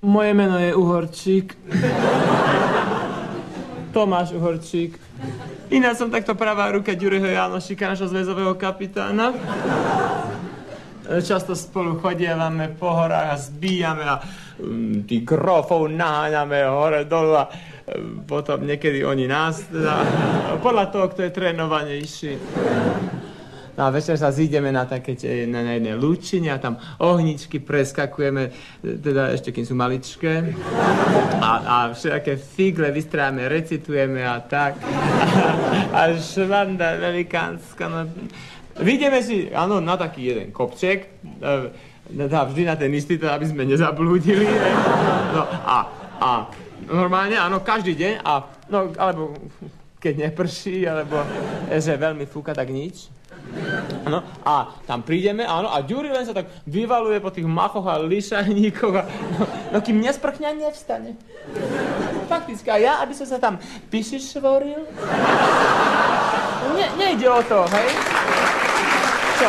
Moje meno je Uhorčík. Tomáš Uhorčík. Ináč som takto pravá ruka Ďuriho Jánošika, našho zväzového kapitána. Často spolu chodievame po horách a zbíjame a tých grofov naháňame hore dolu a potom niekedy oni nás. Podľa toho, kto je trénovanejší. No a večer sa zídeme na jednej lúčine a tam ohničky preskakujeme, teda ešte kým sú maličké. A všetké figle vystrávame, recitujeme a tak. A švanda velikánska. No. Vyjdeme si, áno, na taký jeden kopček, vždy na ten istý, teda, aby sme nezablúdili. No a normálne, áno, každý deň, alebo keď neprší, alebo že veľmi fúka, tak nič. Ano, a tam prídeme, áno, a Ďuri len sa tak vyvaluje po tých machoch a lišajníkoch a no kým nesprchne, nevstane. Fakticky, a ja, aby som sa tam pišišvoril? Nejde o to, hej? Čo?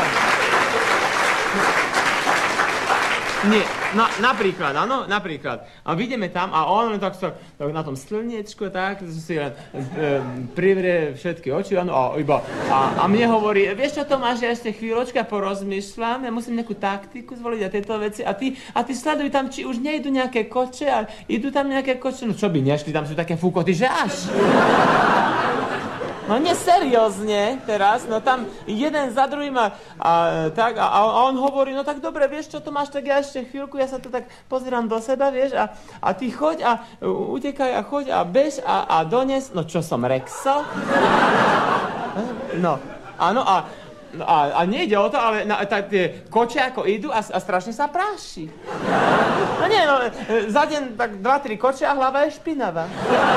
Nie, napríklad, áno, napríklad. A vidíme tam a on tak sa na tom slniečku, tak, si privrie všetky oči, áno, a mne hovorí, vieš čo, Tomáš, ja ešte chvíľočka porozmýšľam, ja musím nejakú taktiku zvoliť a tieto veci a ty sleduj tam, či už nejdu nejaké koče a idú tam nejaké koče, no čo by nešli, tam sú také fúkoty, že až. No neseriózne teraz, no tam jeden za druhým a on hovorí, no tak dobre, vieš čo, Tomáš, tak ja ešte chvíľku, ja sa tu tak pozerám do seba, vieš, a ty choď a utekaj a choď a bež a dones, no čo som, Rexo? No, áno, a nejde o to, ale tie koče ako idú a strašne sa práši. No nie, no, za deň tak 2-3 koče a hlava je špinavá.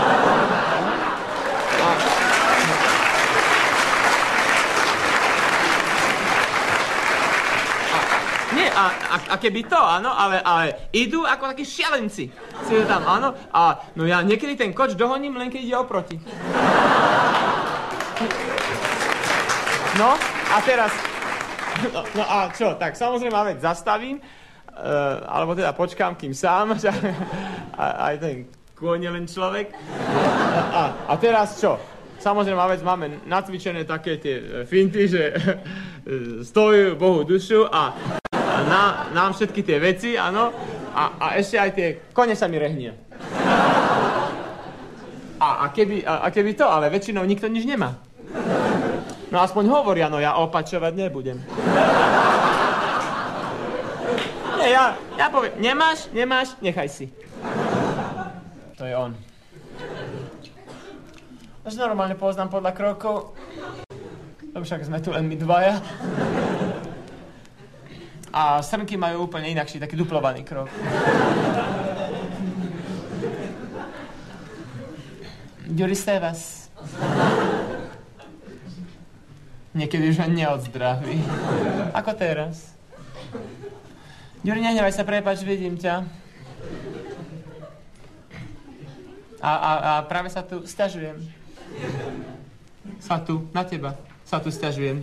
Nie, a keby to, áno, ale idú ako takí šialenci. Si tam, áno, a no ja niekedy ten koč dohoním, len keď ide oproti. No, a teraz, no a čo, tak samozrejme, veď zastavím, alebo teda počkám, kým sám, aj ten kôň je len človek. A teraz čo? Samozrejme, vec máme nacvičené také tie finty, že stojí Bohu dušu a nám všetky tie veci, áno, a ešte aj tie kone sa mi rehnia. A keby to, ale väčšinou nikto nič nemá. No aspoň hovoria, no ja opačovať nebudem. Nie, ja poviem, nemáš, nechaj si. To je on. Až normálne poznám podľa krokov. No však sme tu len my dvaja. A srnky majú úplne inakší, taký duplovaný krok. Ďuri Sevas. Niekedy už ani neodzdraví. Ako teraz? Ďuri, nehnevaj sa, prepáč, vidím ťa. A práve sa tu sťažujem. Na teba sa tu sťažujem.